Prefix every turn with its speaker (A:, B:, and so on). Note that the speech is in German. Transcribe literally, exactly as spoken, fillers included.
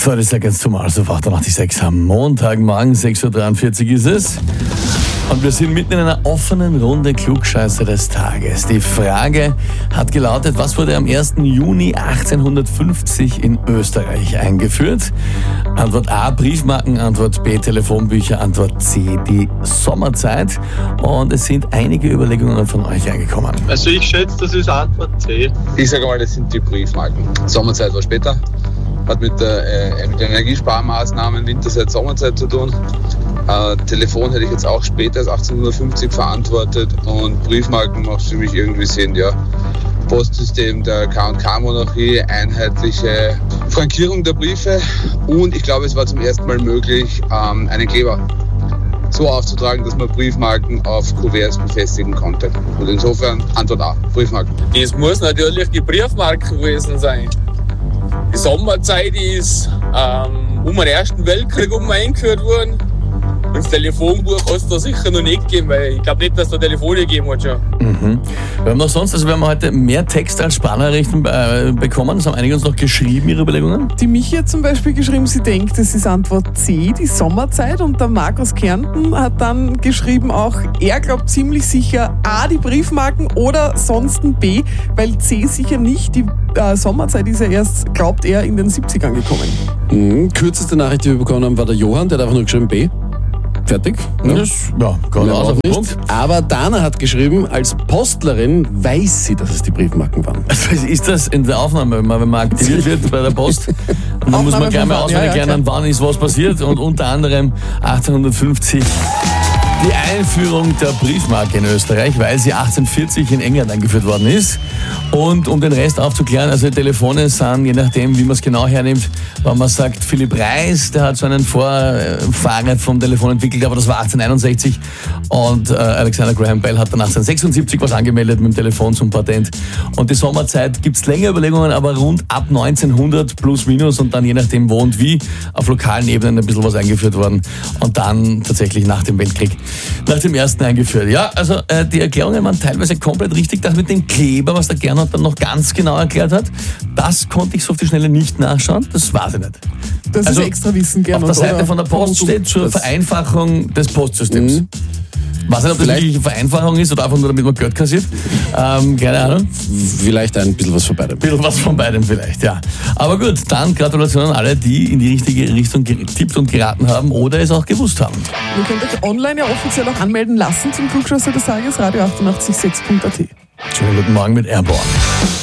A: So, das sage ich jetzt zumal so achtundachtzig Komma sechs am Montagmorgen, sechs Uhr dreiundvierzig ist es. Und wir sind mitten in einer offenen Runde Klugscheißer des Tages. Die Frage hat gelautet, was wurde am ersten Juni achtzehnhundertfünfzig in Österreich eingeführt? Antwort A, Briefmarken, Antwort B, Telefonbücher, Antwort C, die Sommerzeit. Und es sind einige Überlegungen von euch eingekommen.
B: Also ich schätze, das ist Antwort C.
C: Ich sage mal, das sind die Briefmarken. Sommerzeit war später. Hat mit, der, äh, mit den Energiesparmaßnahmen Winterzeit, Sommerzeit zu tun. Äh, Telefon hätte ich jetzt auch später als achtzehnhundertfünfzig verantwortet und Briefmarken macht für mich irgendwie Sinn, ja. Postsystem der K und K-Monarchie, einheitliche Frankierung der Briefe und ich glaube, es war zum ersten Mal möglich, ähm, einen Kleber so aufzutragen, dass man Briefmarken auf Kuverts befestigen konnte. Und insofern Antwort A, Briefmarken.
D: Das muss natürlich die Briefmarken gewesen sein. Die Sommerzeit ist ähm, um den Ersten Weltkrieg um eingeführt worden. Und das Telefonbuch hat es da sicher noch nicht gegeben, weil ich glaube nicht, dass es da Telefone gegeben hat schon.
A: Mhm. Wir haben noch sonst, also wir haben heute mehr Text als Sprachnachrichten äh, bekommen. Das haben einige uns noch geschrieben, ihre Überlegungen.
E: Die Michi hat zum Beispiel geschrieben, sie denkt, das ist Antwort C, die Sommerzeit. Und der Marc aus Kärnten hat dann geschrieben auch, er glaubt ziemlich sicher A, die Briefmarken oder sonst B, weil C sicher nicht. Die äh, Sommerzeit ist ja erst, glaubt er, in den siebzigern gekommen.
F: Mhm. Kürzeste Nachricht, die wir bekommen haben, war der Johann, der hat einfach nur geschrieben B. Fertig.
A: Ja, das, ja gerade aus auf den Punkt.
F: Aber Dana hat geschrieben, als Postlerin weiß sie, dass es die Briefmarken waren.
A: Also ist das in der Aufnahme, wenn man, wenn man aktiviert wird bei der Post, und dann muss man gleich mal auswendig
E: ja, ja,
A: lernen, wann ist was passiert. Und unter anderem achtzehnhundertfünfzig die Einführung der Briefmarke in Österreich, weil sie achtzehnhundertvierzig in England eingeführt worden ist. Und um den Rest aufzuklären, also Telefone sind, je nachdem, wie man es genau hernimmt, wenn man sagt, Philipp Reis, der hat so einen Vorfahrer vom Telefon entwickelt, aber das war achtzehnhunderteinundsechzig. Und äh, Alexander Graham Bell hat dann achtzehnhundertsechsundsiebzig was angemeldet mit dem Telefon zum Patent. Und die Sommerzeit gibt es länger Überlegungen, aber rund ab neunzehnhundert plus minus und dann je nachdem wo und wie auf lokalen Ebenen ein bisschen was eingeführt worden. Und dann tatsächlich nach dem Weltkrieg. Nach dem ersten eingeführt. Ja, also äh, die Erklärungen waren teilweise komplett richtig. Das mit dem Kleber, was der Gernot dann noch ganz genau erklärt hat, das konnte ich so auf die Schnelle nicht nachschauen. Das weiß ich nicht.
E: Das
A: also,
E: ist extra Wissen, Gernot.
A: Auf der Seite von der Post steht zur Vereinfachung des Postsystems. Mhm. Weiß nicht, ob das wirklich eine Vereinfachung ist oder einfach nur, damit man Geld kassiert. Ähm, keine Ahnung.
F: Vielleicht ein bisschen was von beidem.
A: Ein bisschen was von beidem vielleicht, ja. Aber gut, dann Gratulation an alle, die in die richtige Richtung getippt und geraten haben oder es auch gewusst haben.
E: Ihr könnt euch online ja offiziell auch anmelden lassen zum Klugscheißer des Tages, radio achtundachtzig Komma sechs Punkt a t.
A: Schönen guten Morgen mit Airborne.